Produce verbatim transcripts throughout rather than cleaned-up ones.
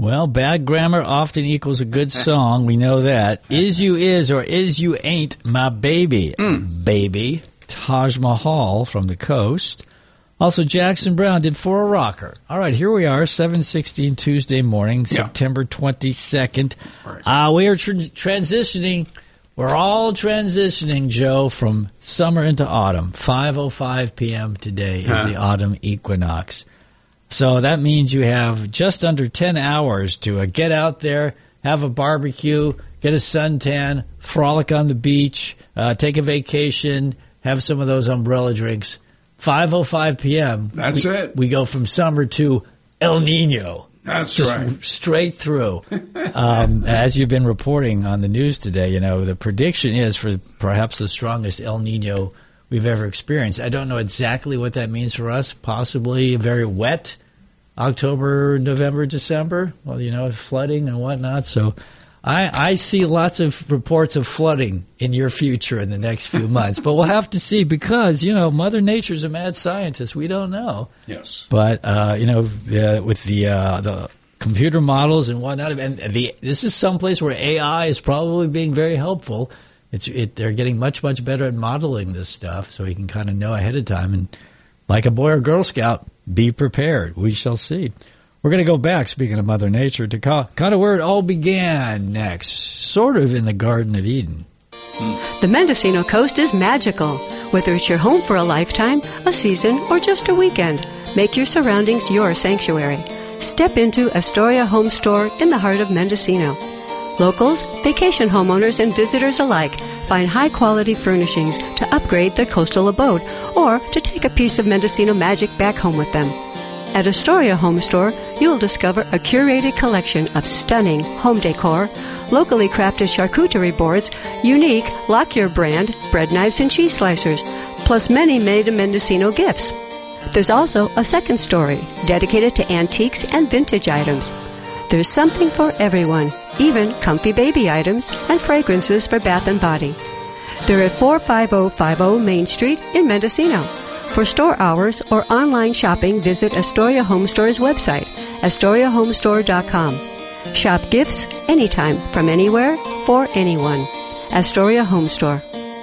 Well, bad grammar often equals a good song. We know that. Is you is or is you ain't my baby. Mm. Baby. Taj Mahal from the coast. Also, Jackson Browne did For a Rocker. All right, here we are, seven sixteen Tuesday morning, yeah. September twenty-second. Right. Uh, we are tr- transitioning. We're all transitioning, Joe, from summer into autumn. five oh five p.m. today is huh. the autumn equinox. So that means you have just under ten hours to uh, get out there, have a barbecue, get a suntan, frolic on the beach, uh, take a vacation, have some of those umbrella drinks. five oh five p.m. That's we, it. We go from summer to El Nino. That's just right. Straight through. um, as you've been reporting on the news today, you know, the prediction is for perhaps the strongest El Nino we've ever experienced. I don't know exactly what that means for us. Possibly very wet October, November, December. Well, you know, flooding and whatnot. So I, I see lots of reports of flooding in your future in the next few months. But we'll have to see because, you know, Mother Nature's a mad scientist. We don't know. Yes. But, uh, you know, uh, with the uh, the computer models and whatnot, and the this is someplace where A I is probably being very helpful. It's it, they're getting much, much better at modeling this stuff so you can kind of know ahead of time. And like a boy or Girl Scout, be prepared. We shall see. We're going to go back, speaking of Mother Nature, to kind of where it all began next, sort of in the Garden of Eden. The Mendocino coast is magical. Whether it's your home for a lifetime, a season, or just a weekend, make your surroundings your sanctuary. Step into Astoria Home Store in the heart of Mendocino. Locals, vacation homeowners, and visitors alike find high-quality furnishings to upgrade their coastal abode or to take a piece of Mendocino magic back home with them. At Astoria Home Store, you'll discover a curated collection of stunning home decor, locally crafted charcuterie boards, unique Lockyer brand bread knives and cheese slicers, plus many made-in-Mendocino gifts. There's also a second story dedicated to antiques and vintage items. There's something for everyone, even comfy baby items and fragrances for bath and body. They're at four five zero five zero Main Street in Mendocino. For store hours or online shopping, visit Astoria Home Store's website, astoria home store dot com. Shop gifts anytime, from anywhere, for anyone. Astoria Home Store.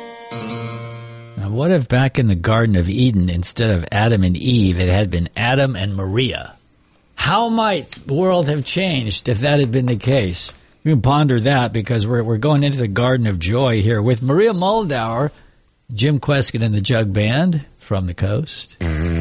Now, what if back in the Garden of Eden, instead of Adam and Eve, it had been Adam and Maria? How might the world have changed if that had been the case? You can ponder that because we're we're going into the Garden of Joy here with Maria Muldaur, Jim Kweskin and the Jug Band from the coast.